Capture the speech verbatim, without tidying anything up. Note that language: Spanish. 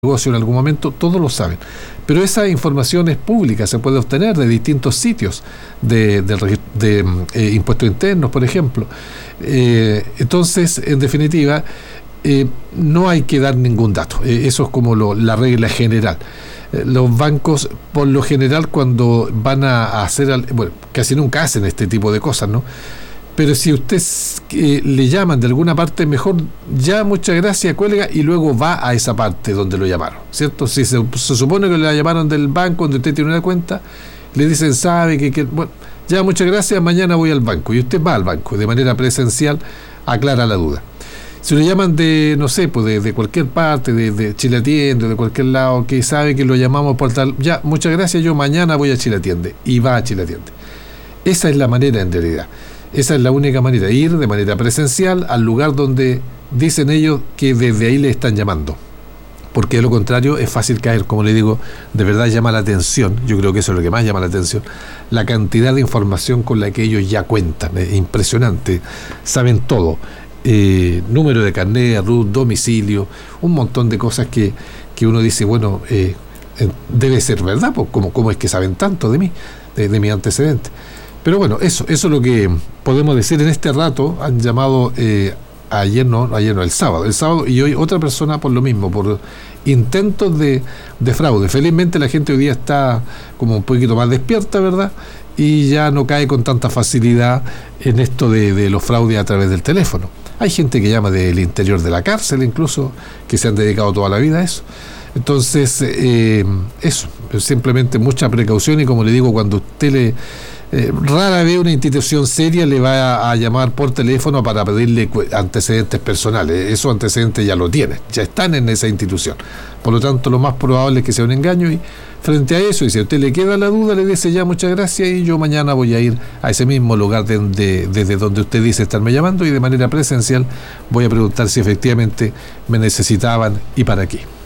negocio en algún momento, todos lo saben. Pero esa información es pública, se puede obtener de distintos sitios de, de, de, de eh, impuestos internos, por ejemplo. Eh, entonces, en definitiva, eh, no hay que dar ningún dato. Eh, eso es como lo, la regla general. Eh, los bancos, por lo general, cuando van a, a hacer, al, bueno, casi nunca hacen este tipo de cosas, ¿no? Pero si usted eh, le llaman de alguna parte, mejor ya, muchas gracias, cuelga y luego va a esa parte donde lo llamaron, ¿cierto? Si se, se supone que le llamaron del banco donde usted tiene una cuenta, le dicen, sabe que, que bueno, ya, muchas gracias, mañana voy al banco. Y usted va al banco de manera presencial, aclara la duda. Si le llaman de, no sé, pues de, de cualquier parte, de, de Chile Atiende, de cualquier lado, que sabe que lo llamamos por tal, ya, muchas gracias, yo mañana voy a Chile Atiende, y va a Chile Atiende. Esa es la manera en realidad. Esa es la única manera, ir de manera presencial al lugar donde dicen ellos que desde ahí le están llamando. Porque de lo contrario es fácil caer, como le digo, de verdad llama la atención, yo creo que eso es lo que más llama la atención, la cantidad de información con la que ellos ya cuentan, es impresionante, saben todo, eh, número de carnet, R U T, domicilio, un montón de cosas que, que uno dice, bueno, eh, debe ser verdad, pues, ¿cómo, cómo es que saben tanto de mí, de, de mi antecedente? Pero bueno, eso, eso es lo que podemos decir en este rato. Han llamado eh, ayer no, ayer no, el sábado, el sábado y hoy otra persona por lo mismo, por intentos de, de fraude. Felizmente la gente hoy día está como un poquito más despierta, ¿verdad? Y ya no cae con tanta facilidad en esto de, de los fraudes a través del teléfono. Hay gente que llama del interior de la cárcel incluso, que se han dedicado toda la vida a eso. Entonces, eh, eso, simplemente mucha precaución y como le digo, cuando usted le... Eh, rara vez una institución seria le va a, a llamar por teléfono para pedirle antecedentes personales. Esos antecedentes ya lo tienen, ya están en esa institución. Por lo tanto, lo más probable es que sea un engaño y frente a eso, y si a usted le queda la duda, le dice ya muchas gracias y yo mañana voy a ir a ese mismo lugar de, de, desde donde usted dice estarme llamando y de manera presencial voy a preguntar si efectivamente me necesitaban y para qué.